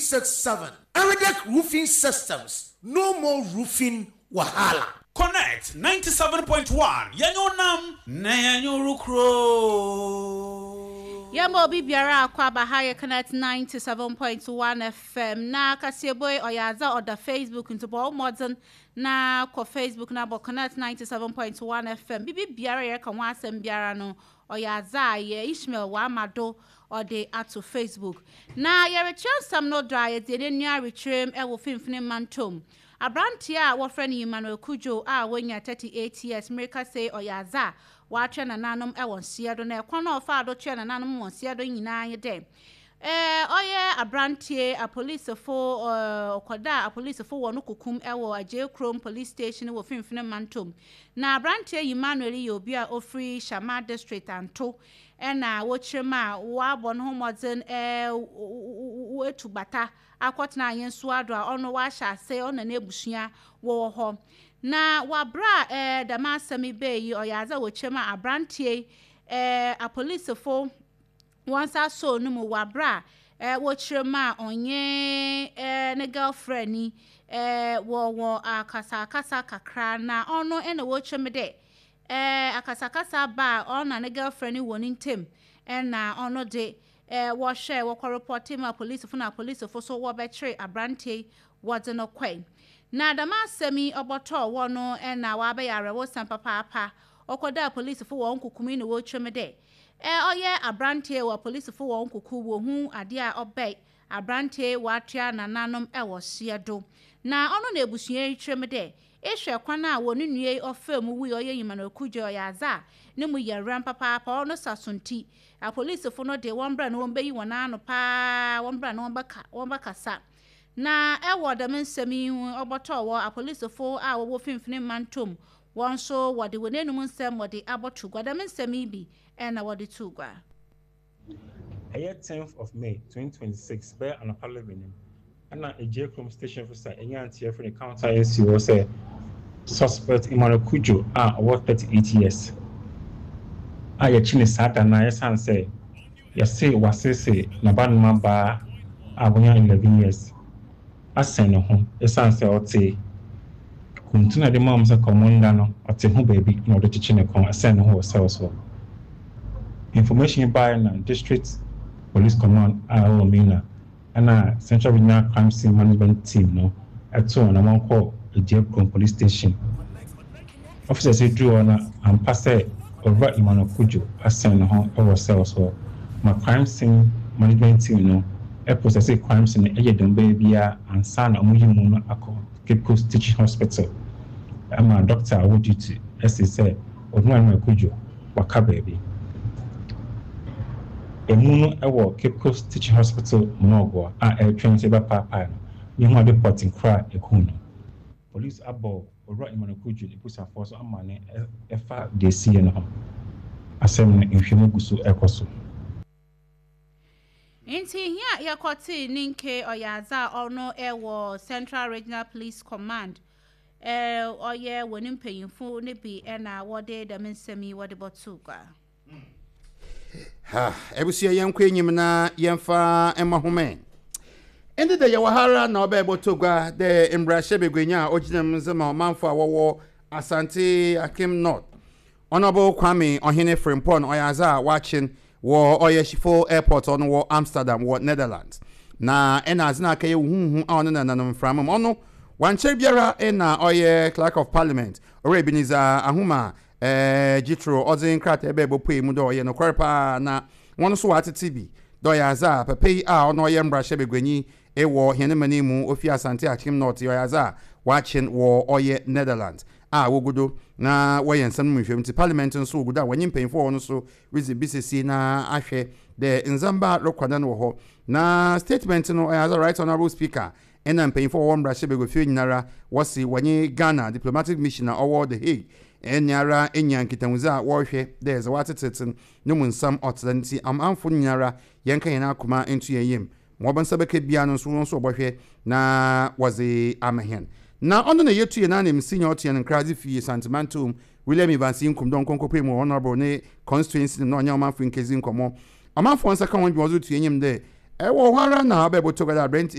367. Aradek Roofing Systems. No more roofing wahala. Connect 97.1. Yanyo nam na yanyo rukro. Yambo bibiara kwa bahaya Connect 97.1 FM na kasieboy oyaza oda Facebook into ball modern na kwa Facebook na bo Connect 97.1 FM bibi biara ye kan wasem biara no oyaza ye Ishmael wa amado ode ato Facebook na ye return some no dry de nua retrem e wo finfine mantom Abrantia wo friend Emmanuel Kujo a wonya 38 years America say oyaza wa twa na nanom e won siedo na ekwa na ofa ado twa na nanom won siedo nyina ye de oye abrantie a police for okoda a police for wonu kukum e wo aje Chrome police station wo finfine mantom na abrantie Emmanuel ye obi a ofri Shama district anto na wo chirema wa bon ho modern etubata akotna yenso ado a ono wa sha se ono na ebusua wo ho na wabra da masami be yi oyaza wo chirema abrantie a police for once so no mu wabra wo chirema onye ne girlfriend ni wo akasa kakra na ono na wo chireme de akasa ba ona ne girlfriend ni woni ntem na ono de wo share wo report him a police for so wo betre abrantie wo de no kwen na da masami oboto wo no na wa be yare wo san papa okoda police for wo nkukumi ne wo chireme de oye abrantie wa police for won kuku wo hu ade a obey abrantie wa tia nananom wo siedo na ono na ebusua twem de ehwe kwana a wonu nue ofam wi oye Emmanuel Kujo ya za ne mu yere papa ono sasonti a police for no de won bra no won beyi wona no pa won bra no won bakasa na ewo da mensemi oboto wo a police for a wo finfine mantom won so wode wonenum nsem wode aboto gwada mensemi bi na wode tugwa 10th of May 2026 by an parliament and a J-Chrome station officer any anti for the counter NCO say suspect Emmanuel Kujo about 38 years I chine sata na yesan say say wasese na banma ba abonya 11 years asen ho yesan say ote kuntuna de mam say commander no ote ho baby na odo chichine kon asen ho so information by na district police command Alomina and Central Regional Crime Scene Management Team no at so na one call a J-Chrome police station officers say drew on and pass over Emmanuel Kujo assign home over cells so my crime scene management team no a process crime scene a dem baby and son amuyimu no akọ Cape Coast Teaching Hospital I'm a doctor would duty as he said of Emmanuel Kujo waka baby Emuno ewo Cape Coast Teaching Hospital Mnogo train seba papa no you the reporting cry ekunu police abo ora Emmanuel Kujo the police force amane efa de see no asem na nhwemu guso ekoso Inti here yakoti ninke oyaza ono ewo Central Regional Police Command oye wonim payinfo ne bi na wode da mensemi wode botugwa ebusia yankwa enyim na yemfa emahome ende de yawahara na obebo togwa de embrashe begwenya oginem nzema manfo awowo Asante Akim North Honorable Kwame Ohene Frimpon oyaza watching wo oyeshifo airport on wo Amsterdam wo Netherlands na azina akaye huhu ono na nanum framam ono wanche biara na oye clerk of parliament Orebiniza ahuma Jitro Ozin Krat Ebebo Pui Mudo Yeno Korpa na one so at TV Doyaza Pepe ono yembra shebegweni ewo henemani mu ofia Asante Akim North Yoyaza watching wo oye Netherlands wogudo na wayensan mhwem ti parliament nso guda wanyim penfo ono so wizi BCC na ahwe de nzamba rekwada no ho na statement no as a right honorable speaker ena penfo wo mbra shebego fie nyinara wasi wanye Ghana diplomatic mission award the Hague enyara enyankitanwuza wohwe de za watetetin no munsam otlanti amamfo nyinara yenka yena akoma entu yeyem mobansabeke bia no so obohwe na wazi amehen na ono na yetu na nem senior otian nkrazi fie Santimantum William Evansi nkum don konkope mu honorable ne constituency no nya amamfo nkezi nkomo amamfo nsa ka won bi wozu tu enyim de ewo hwara na abebo together Brent